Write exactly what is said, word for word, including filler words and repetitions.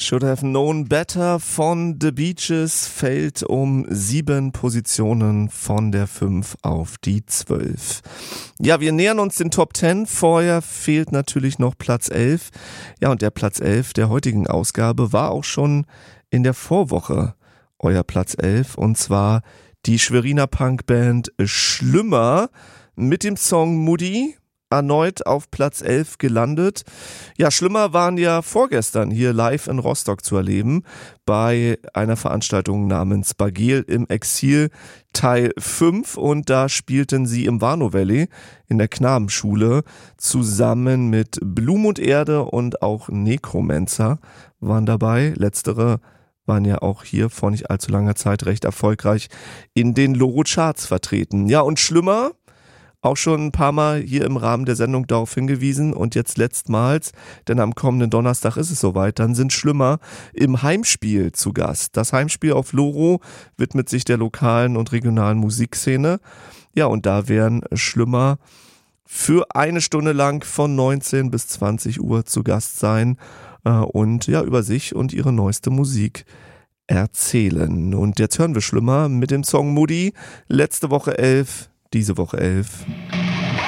Should Have Known Better von The Beaches fällt um sieben Positionen von der fünf auf die zwölf. Ja, wir nähern uns den Top zehn. Vorher fehlt natürlich noch Platz elf. Ja, und der Platz elf der heutigen Ausgabe war auch schon in der Vorwoche euer Platz elf. Und zwar die Schweriner Punkband Schlümmer mit dem Song Mutti. Erneut auf Platz elf gelandet. Ja, Schlümmer waren ja vorgestern hier live in Rostock zu erleben bei einer Veranstaltung namens Bagel im Exil Teil fünf und da spielten sie im Warnow Valley in der Knabenschule zusammen mit Blum und Erde und auch Necromancer waren dabei. Letztere waren ja auch hier vor nicht allzu langer Zeit recht erfolgreich in den Loro Charts vertreten. Ja, und Schlümmer auch schon ein paar Mal hier im Rahmen der Sendung darauf hingewiesen und jetzt letztmals, denn am kommenden Donnerstag ist es soweit, dann sind Schlümmer im Heimspiel zu Gast. Das Heimspiel auf Loro widmet sich der lokalen und regionalen Musikszene. Ja, und da werden Schlümmer für eine Stunde lang von neunzehn bis zwanzig Uhr zu Gast sein äh, und ja, über sich und ihre neueste Musik erzählen. Und jetzt hören wir Schlümmer mit dem Song Mutti, letzte Woche elf, diese Woche elf.